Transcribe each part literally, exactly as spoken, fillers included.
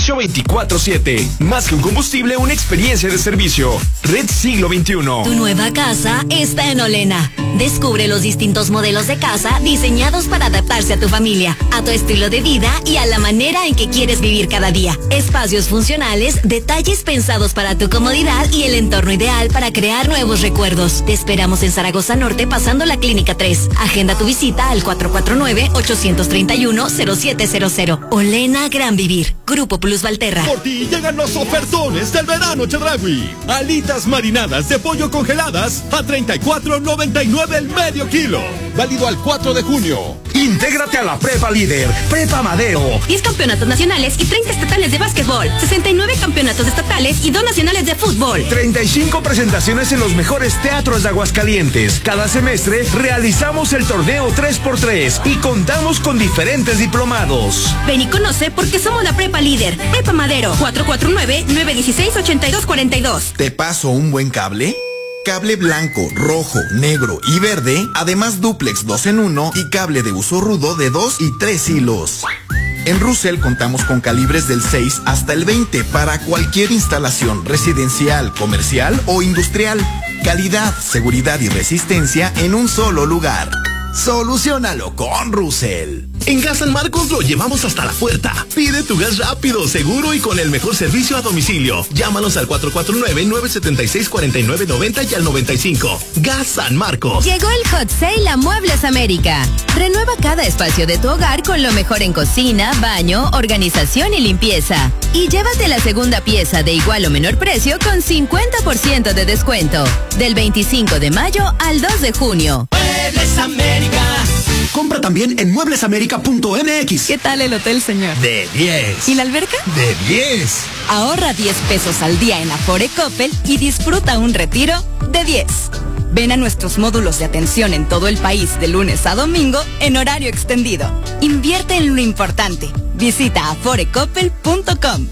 servicio veinticuatro siete. Más que un combustible, una experiencia de servicio. Red Siglo veintiuno. Tu nueva casa está en Olena. Descubre los distintos modelos de casa diseñados para adaptarse a tu familia, a tu estilo de vida y a la manera en que quieres vivir cada día. Espacios funcionales, detalles pensados para tu comodidad y el entorno ideal para crear nuevos recuerdos. Te esperamos en Zaragoza Norte, pasando la Clínica tres. Agenda tu visita al cuatro cuatro nueve, ocho tres uno, cero siete cero cero. Olena Gran Vivir. Grupo Plus Valterra. Por ti llegan los ofertones del verano Chedraui. Alitas marinadas de pollo congeladas a treinta y cuatro noventa y nueve el medio kilo. Válido al cuatro de junio. Intégrate a la Prepa Líder, Prepa Madero. diez campeonatos nacionales y treinta estatales de básquetbol. sesenta y nueve campeonatos estatales y dos nacionales de fútbol. treinta y cinco presentaciones en los mejores teatros de Aguascalientes. Cada semestre realizamos el torneo tres por tres y contamos con diferentes diplomados. Ven y conoce porque somos la Prepa Líder. Prepa Madero, cuatro cuatro nueve, nueve uno seis, ocho dos cuatro dos. ¿Te paso un buen cable? Cable blanco, rojo, negro y verde, además dúplex dos en uno y cable de uso rudo de dos y tres hilos. En Russell contamos con calibres del seis hasta el veinte para cualquier instalación residencial, comercial o industrial. Calidad, seguridad y resistencia en un solo lugar. Soluciónalo con Russell. En Gas San Marcos lo llevamos hasta la puerta. Pide tu gas rápido, seguro y con el mejor servicio a domicilio. Llámanos al cuatro cuatro nueve, nueve siete seis, cuatro nueve nueve cero y al noventa y cinco. Gas San Marcos. Llegó el Hot Sale a Muebles América. Renueva cada espacio de tu hogar con lo mejor en cocina, baño, organización y limpieza. Y llévate la segunda pieza de igual o menor precio con cincuenta por ciento de descuento. Del veinticinco de mayo al dos de junio. Muebles América. Compra también en muebles américa punto m x. ¿Qué tal el hotel, señor? De diez. ¿Y la alberca? De diez. Ahorra diez pesos al día en Afore Coppel y disfruta un retiro de diez. Ven a nuestros módulos de atención en todo el país de lunes a domingo en horario extendido. Invierte en lo importante. Visita afore coppel punto com.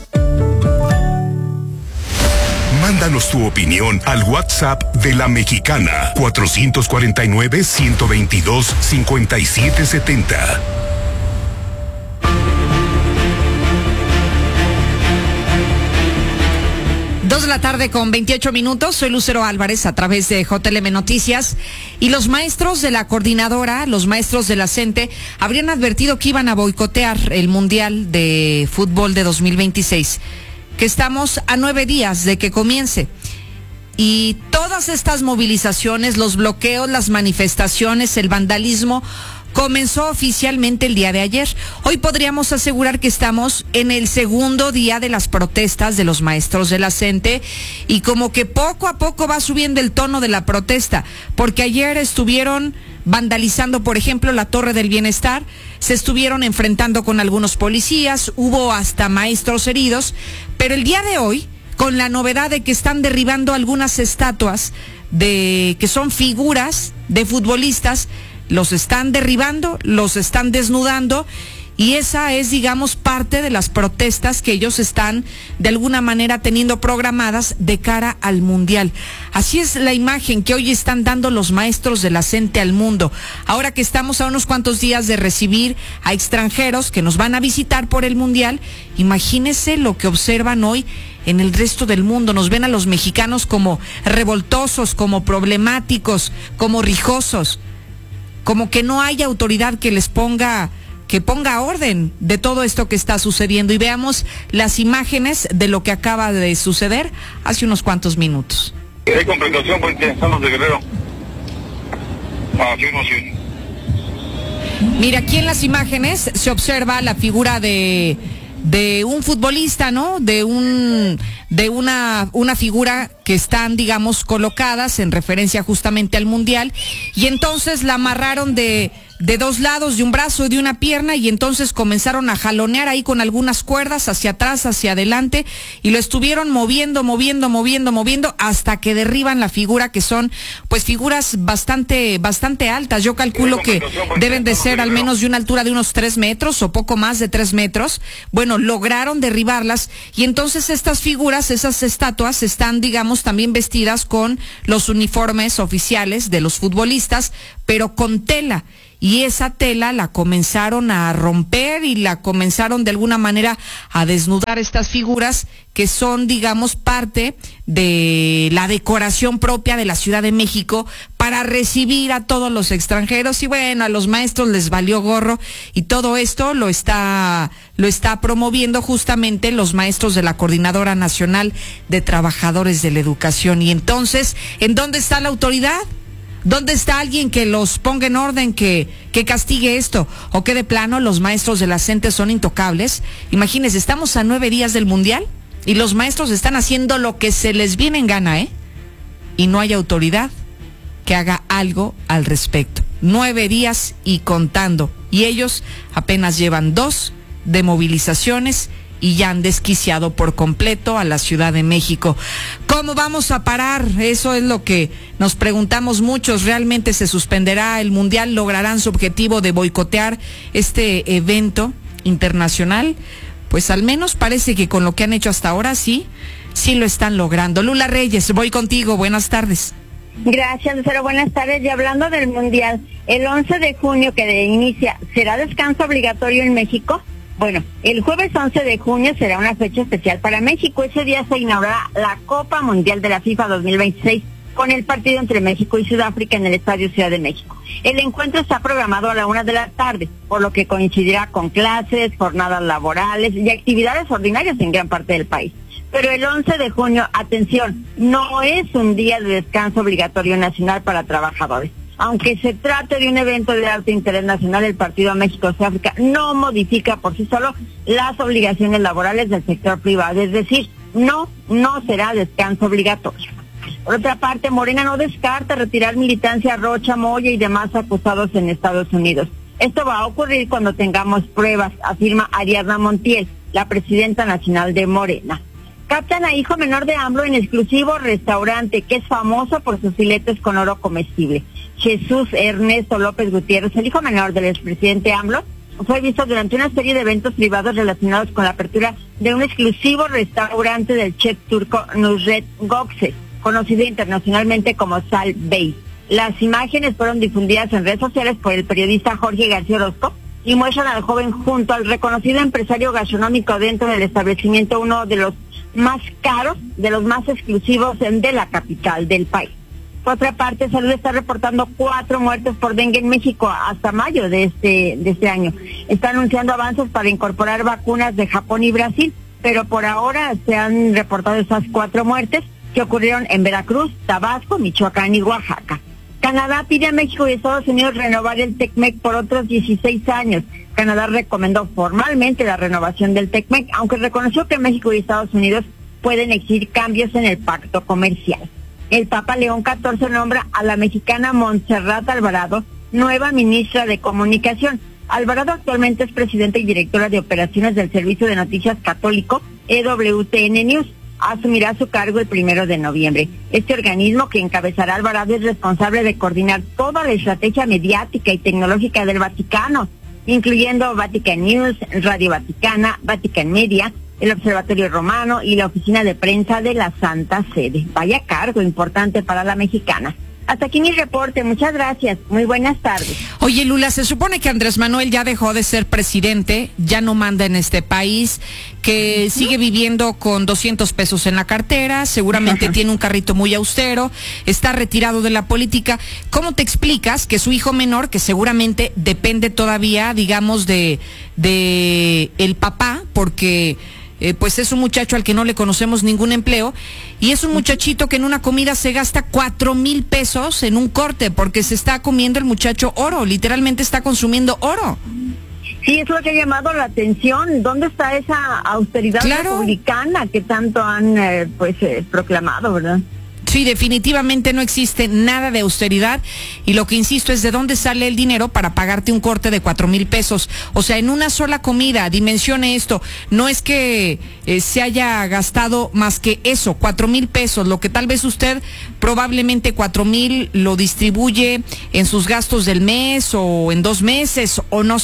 Mándanos tu opinión al WhatsApp de La Mexicana, cuatro cuatro nueve, uno dos dos, cinco siete siete cero. Dos de la tarde con veintiocho minutos, soy Lucero Álvarez a través de J L M Noticias, y los maestros de la coordinadora, los maestros de la CENTE, habrían advertido que iban a boicotear el Mundial de Fútbol de dos mil veintiséis. Que estamos a nueve días de que comience. Y todas estas movilizaciones, los bloqueos, las manifestaciones, el vandalismo, comenzó oficialmente el día de ayer. Hoy podríamos asegurar que estamos en el segundo día de las protestas de los maestros de la CENTE, y como que poco a poco va subiendo el tono de la protesta, porque ayer estuvieron vandalizando, por ejemplo, la Torre del Bienestar, se estuvieron enfrentando con algunos policías, hubo hasta maestros heridos, pero el día de hoy, con la novedad de que están derribando algunas estatuas de que son figuras de futbolistas, los están derribando, los están desnudando, y esa es, digamos, parte de las protestas que ellos están de alguna manera teniendo programadas de cara al Mundial. Así es la imagen que hoy están dando los maestros de la CENTE al mundo. Ahora que estamos a unos cuantos días de recibir a extranjeros que nos van a visitar por el Mundial, imagínense lo que observan hoy en el resto del mundo. Nos ven a los mexicanos como revoltosos, como problemáticos, como rijosos, como que no hay autoridad que les ponga que ponga orden de todo esto que está sucediendo. Y veamos las imágenes de lo que acaba de suceder hace unos cuantos minutos. Sí, con precaución porque estamos de Guerrero. Afirmación. Mira, aquí en las imágenes se observa la figura de de un futbolista, ¿no? De un de una una figura que están, digamos, colocadas en referencia justamente al Mundial, y entonces la amarraron de de dos lados, de un brazo y de una pierna, y entonces comenzaron a jalonear ahí con algunas cuerdas hacia atrás, hacia adelante, y lo estuvieron moviendo, moviendo, moviendo, moviendo, hasta que derriban la figura, que son pues figuras bastante, bastante altas. Yo calculo que deben de ser al menos de una altura de unos tres metros o poco más de tres metros. Bueno, lograron derribarlas, y entonces estas figuras, esas estatuas, están, digamos, también vestidas con los uniformes oficiales de los futbolistas, pero con tela. y esa tela la comenzaron a romper y la comenzaron de alguna manera a desnudar estas figuras que son, digamos, parte de la decoración propia de la Ciudad de México para recibir a todos los extranjeros. Y bueno, a los maestros les valió gorro, y todo esto lo está lo está promoviendo justamente los maestros de la Coordinadora Nacional de Trabajadores de la Educación. Y entonces, ¿en dónde está la autoridad? ¿Dónde está alguien que los ponga en orden, que, que castigue esto? ¿O que de plano los maestros de la CENTE son intocables? Imagínense, estamos a nueve días del Mundial y los maestros están haciendo lo que se les viene en gana, ¿eh? Y no hay autoridad que haga algo al respecto. Nueve días y contando. Y ellos apenas llevan dos de movilizaciones y ya han desquiciado por completo a la Ciudad de México. ¿Cómo vamos a parar? Eso es lo que nos preguntamos muchos. ¿Realmente se suspenderá el Mundial? ¿Lograrán su objetivo de boicotear este evento internacional? Pues al menos parece que con lo que han hecho hasta ahora sí, sí lo están logrando. Lula Reyes, voy contigo. Buenas tardes. Gracias, Lucero. Buenas tardes. Y hablando del Mundial, el once de junio que inicia, ¿será descanso obligatorio en México? Bueno, el jueves once de junio será una fecha especial para México. Ese día se inaugurará la Copa Mundial de la FIFA dos mil veintiséis con el partido entre México y Sudáfrica en el Estadio Ciudad de México. El encuentro está programado a la una de la tarde, por lo que coincidirá con clases, jornadas laborales y actividades ordinarias en gran parte del país. Pero el once de junio, atención, no es un día de descanso obligatorio nacional para trabajadores. Aunque se trate de un evento de alto interés nacional, el partido México-Sudáfrica no modifica por sí solo las obligaciones laborales del sector privado, es decir, no, no será descanso obligatorio. Por otra parte, Morena no descarta retirar militancia a Rocha, Moya y demás acusados en Estados Unidos. Esto va a ocurrir cuando tengamos pruebas, afirma Ariadna Montiel, la presidenta nacional de Morena. Captan a hijo menor de AMLO en exclusivo restaurante que es famoso por sus filetes con oro comestible. Jesús Ernesto López Gutiérrez, el hijo menor del expresidente AMLO, fue visto durante una serie de eventos privados relacionados con la apertura de un exclusivo restaurante del chef turco Nusret Gökçe, conocido internacionalmente como Sal Bey. Las imágenes fueron difundidas en redes sociales por el periodista Jorge García Orozco y muestran al joven junto al reconocido empresario gastronómico dentro del establecimiento, uno de los más caros, de los más exclusivos de la capital del país. Por otra parte, Salud está reportando cuatro muertes por dengue en México hasta mayo de este, de este año. Está anunciando avances para incorporar vacunas de Japón y Brasil, pero por ahora se han reportado esas cuatro muertes que ocurrieron en Veracruz, Tabasco, Michoacán y Oaxaca. Canadá pide a México y Estados Unidos renovar el TECMEC por otros dieciséis años. Canadá recomendó formalmente la renovación del TECMEC, aunque reconoció que México y Estados Unidos pueden exigir cambios en el pacto comercial. El Papa León catorce nombra a la mexicana Montserrat Alvarado nueva ministra de Comunicación. Alvarado actualmente es presidenta y directora de operaciones del Servicio de Noticias Católico E W T N News. Asumirá su cargo el primero de noviembre. Este organismo que encabezará Alvarado es responsable de coordinar toda la estrategia mediática y tecnológica del Vaticano, incluyendo Vatican News, Radio Vaticana, Vatican Media, el Observatorio Romano y la Oficina de Prensa de la Santa Sede. Vaya cargo importante para la mexicana. Hasta aquí mi reporte. Muchas gracias. Muy buenas tardes. Oye, Lula, se supone que Andrés Manuel ya dejó de ser presidente, ya no manda en este país, que sigue viviendo con doscientos pesos en la cartera, seguramente tiene un carrito muy austero, está retirado de la política. ¿Cómo te explicas que su hijo menor, que seguramente depende todavía, digamos, de, de el papá, porque Eh, pues es un muchacho al que no le conocemos ningún empleo, y es un muchachito que en una comida se gasta cuatro mil pesos en un corte, porque se está comiendo el muchacho oro, literalmente está consumiendo oro? Sí, es lo que ha llamado la atención. ¿Dónde está esa austeridad claro. republicana que tanto han eh, pues eh, proclamado, verdad? Sí, definitivamente no existe nada de austeridad, y lo que insisto es de dónde sale el dinero para pagarte un corte de cuatro mil pesos. O sea, en una sola comida, dimensione esto, no es que eh, se haya gastado más que eso, cuatro mil pesos, lo que tal vez usted probablemente cuatro mil lo distribuye en sus gastos del mes o en dos meses o no sé,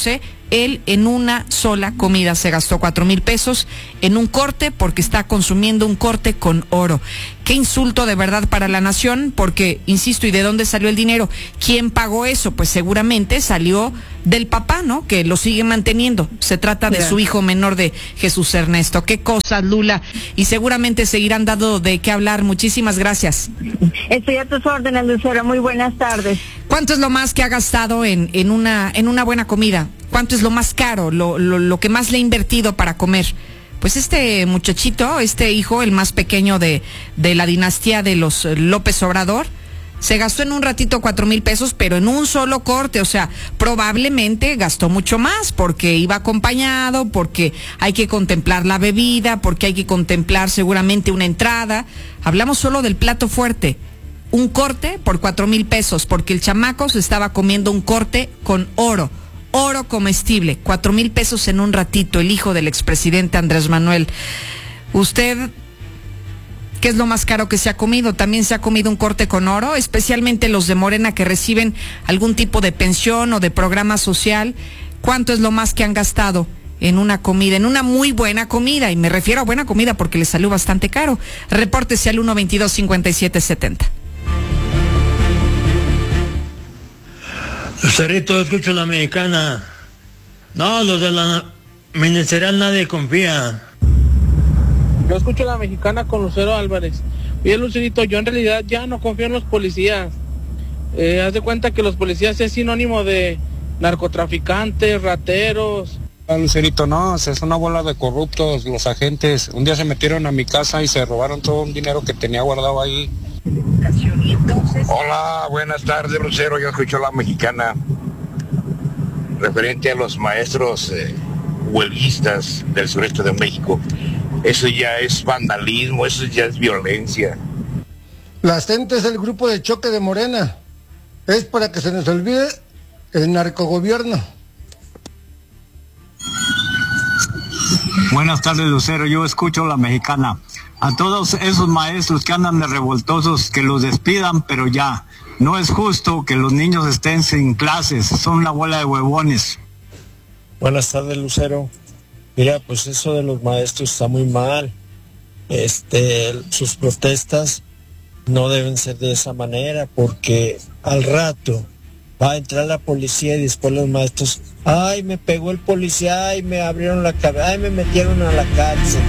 Él en una sola comida se gastó cuatro mil pesos en un corte porque está consumiendo un corte con oro. Qué insulto de verdad para la nación, porque, insisto, ¿y de dónde salió el dinero? ¿Quién pagó eso? Pues seguramente salió del papá, ¿no? Que lo sigue manteniendo. Se trata de su hijo menor, de Jesús Ernesto. Qué cosas, Lula. Y seguramente seguirán dando de qué hablar. Muchísimas gracias. Estoy a tus órdenes, Lucero. Muy buenas tardes. ¿Cuánto es lo más que ha gastado en, en, una, en una buena comida? ¿Cuánto es lo más caro, lo, lo, lo que más le ha invertido para comer? Pues este muchachito, este hijo, el más pequeño de, de la dinastía de los López Obrador, se gastó en un ratito cuatro mil pesos, pero en un solo corte. O sea, probablemente gastó mucho más porque iba acompañado, porque hay que contemplar la bebida, porque hay que contemplar seguramente una entrada. Hablamos solo del plato fuerte. Un corte por cuatro mil pesos, porque el chamaco se estaba comiendo un corte con oro. Oro comestible, cuatro mil pesos en un ratito, el hijo del expresidente Andrés Manuel. ¿Usted qué es lo más caro que se ha comido? ¿También se ha comido un corte con oro? Especialmente los de Morena que reciben algún tipo de pensión o de programa social. ¿Cuánto es lo más que han gastado en una comida, en una muy buena comida? Y me refiero a buena comida porque les salió bastante caro. Repórtese al uno veintidós cincuenta y siete setenta. Lucerito, escucho la mexicana. No, los de la ministerial nadie confía. Yo escucho la mexicana con Lucero Álvarez. Oye, Lucerito, yo en realidad ya no confío en los policías. Eh, haz de cuenta que los policías es sinónimo de narcotraficantes, rateros. Ah, Lucerito, no, es una bola de corruptos los agentes. Un día se metieron a mi casa y se robaron todo un dinero que tenía guardado ahí. Hola, buenas tardes, Lucero. Yo escucho la mexicana referente a los maestros eh, huelguistas del sureste de México. Eso ya es vandalismo, eso ya es violencia. La gente es el grupo de choque de Morena. Es para que se nos olvide el narcogobierno. Buenas tardes, Lucero. Yo escucho la mexicana. A todos esos maestros que andan de revoltosos, que los despidan, pero ya. No es justo que los niños estén sin clases. Son una bola de huevones. Buenas tardes, Lucero. Mira, pues eso de los maestros está muy mal. Este, sus protestas no deben ser de esa manera, porque al rato va a entrar la policía y después los maestros, ay, me pegó el policía, ay, me abrieron la cabeza, ay, me metieron a la cárcel.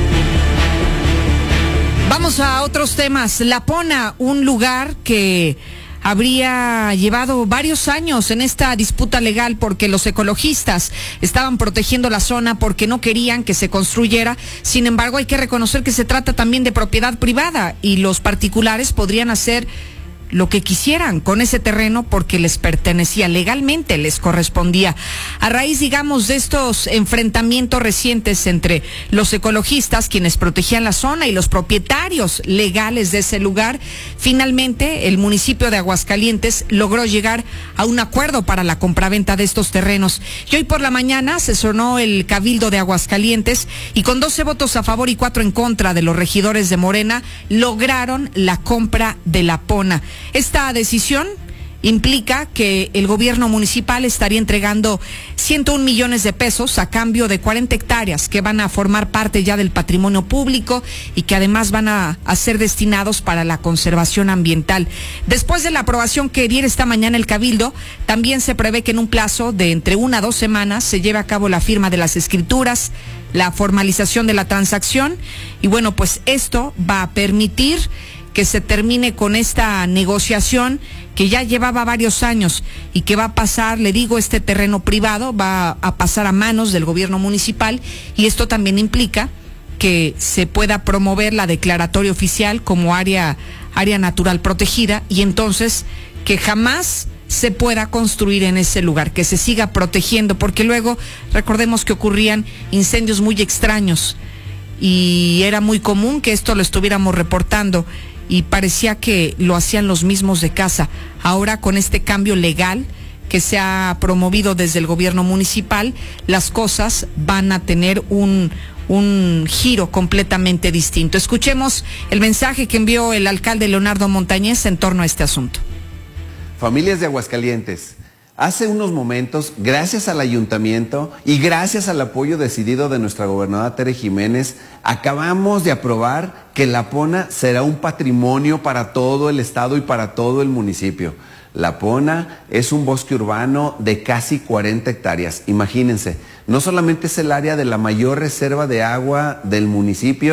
Vamos a otros temas. La Pona, un lugar que habría llevado varios años en esta disputa legal porque los ecologistas estaban protegiendo la zona porque no querían que se construyera. Sin embargo, hay que reconocer que se trata también de propiedad privada y los particulares podrían hacer lo que quisieran con ese terreno porque les pertenecía, legalmente les correspondía. A raíz, digamos, de estos enfrentamientos recientes entre los ecologistas, quienes protegían la zona, y los propietarios legales de ese lugar, finalmente el municipio de Aguascalientes logró llegar a un acuerdo para la compraventa de estos terrenos. Y hoy por la mañana se sonó el Cabildo de Aguascalientes y con doce votos a favor y cuatro en contra de los regidores de Morena, lograron la compra de la Pona. Esta decisión implica que el gobierno municipal estaría entregando ciento un millones de pesos a cambio de cuarenta hectáreas que van a formar parte ya del patrimonio público y que además van a, a ser destinados para la conservación ambiental. Después de la aprobación que diera esta mañana el Cabildo, también se prevé que en un plazo de entre una a dos semanas se lleve a cabo la firma de las escrituras, la formalización de la transacción y bueno, pues esto va a permitir que se termine con esta negociación que ya llevaba varios años y que va a pasar, le digo, este terreno privado va a pasar a manos del gobierno municipal y esto también implica que se pueda promover la declaratoria oficial como área, área natural protegida y entonces que jamás se pueda construir en ese lugar, que se siga protegiendo, porque luego recordemos que ocurrían incendios muy extraños y era muy común que esto lo estuviéramos reportando y parecía que lo hacían los mismos de casa. Ahora con este cambio legal que se ha promovido desde el gobierno municipal, las cosas van a tener un, un giro completamente distinto. Escuchemos el mensaje que envió el alcalde Leonardo Montañez en torno a este asunto. Familias de Aguascalientes, Hace unos momentos, gracias al ayuntamiento y gracias al apoyo decidido de nuestra gobernadora Tere Jiménez, acabamos de aprobar que La Pona será un patrimonio para todo el estado y para todo el municipio. La Pona es un bosque urbano de casi cuarenta hectáreas. Imagínense, no solamente es el área de la mayor reserva de agua del municipio,